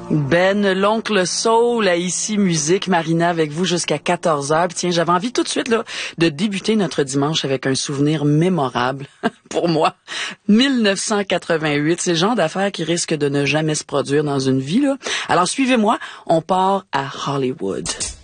Ben, l'oncle Soul, à Ici Musique, Marina avec vous jusqu'à 14h. Tiens, j'avais envie tout de suite là de débuter notre dimanche avec un souvenir mémorable pour moi. 1988, c'est le genre d'affaires qui risque de ne jamais se produire dans une vie, là. Alors suivez-moi, on part à Hollywood.